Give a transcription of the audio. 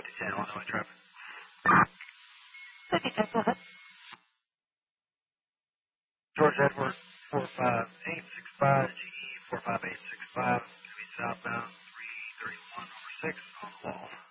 5010, Illinois traffic. 5010, go ahead. George Edward 45865, GE 45865, going to be southbound 331 over 6 on the wall.